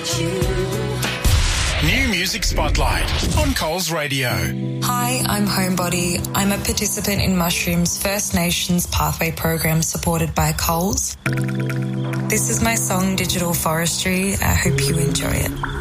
New Music Spotlight on Coles Radio. Hi, I'm Homebody. I'm a participant in Mushroom's First Nations Pathway program supported by Coles. This is my song, Digital Forestry. I hope you enjoy it.